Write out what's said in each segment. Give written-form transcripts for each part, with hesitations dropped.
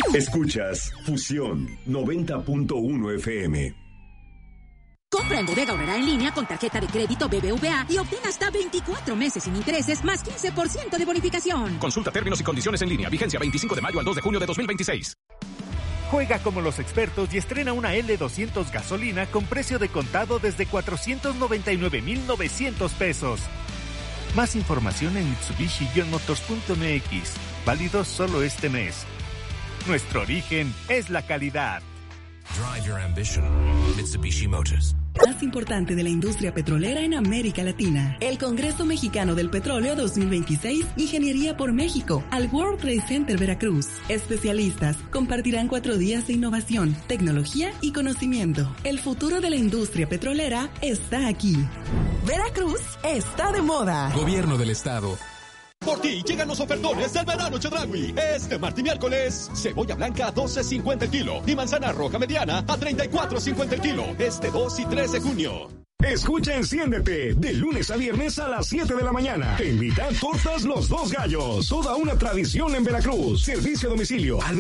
Escuchas Fusión 90.1 FM. Compra en Bodega Aurrerá en línea con tarjeta de crédito BBVA y obtén hasta 24 meses sin intereses más 15% de bonificación. Consulta términos y condiciones en línea. Vigencia 25 de mayo al 2 de junio de 2026. Juega como los expertos y estrena una L200 gasolina con precio de contado desde 499,900 pesos. Más información en Mitsubishi-motors.mx. Válido solo este mes. Nuestro origen es la calidad. Drive your ambition. Mitsubishi Motors. Más importante de la industria petrolera en América Latina. El Congreso Mexicano del Petróleo 2026, Ingeniería por México, al World Trade Center Veracruz. Especialistas compartirán 4 días de innovación, tecnología y conocimiento. El futuro de la industria petrolera está aquí. Veracruz está de moda. Gobierno del Estado. Por ti llegan los ofertones del verano Chedraui. Este martes y miércoles, cebolla blanca a 12.50 el kilo y manzana roja mediana a 34.50 el kilo. Este 2 y 3 de junio. Escucha Enciéndete, de lunes a viernes a las 7 de la mañana. Te invitan Tortas Los Dos Gallos, toda una tradición en Veracruz. Servicio a domicilio al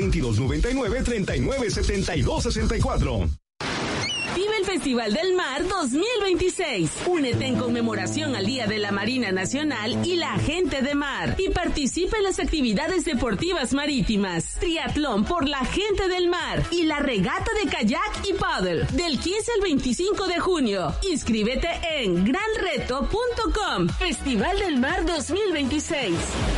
2299-397264. Vive el Festival del Mar 2026. Únete en conmemoración al Día de la Marina Nacional y la Gente de Mar y participa en las actividades deportivas marítimas, triatlón por la Gente del Mar y la regata de kayak y paddle del 15 al 25 de junio. Inscríbete en granreto.com. Festival del Mar 2026.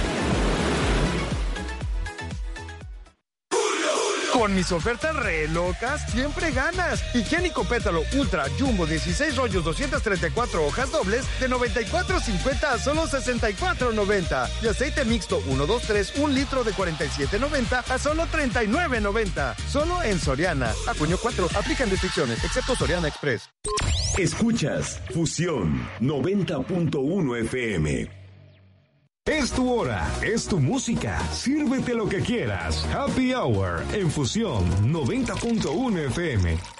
Con mis ofertas re locas, siempre ganas. Higiénico Pétalo Ultra Jumbo 16 rollos 234 hojas dobles de $94.50 a solo $64.90. Y aceite mixto 1, 2, 3, 1 litro de $47.90 a solo $39.90. Solo en Soriana. A junio 4, aplican restricciones, excepto Soriana Express. Escuchas Fusión 90.1 FM. Es tu hora, es tu música. Sírvete lo que quieras. Happy Hour en Fusión 90.1 FM.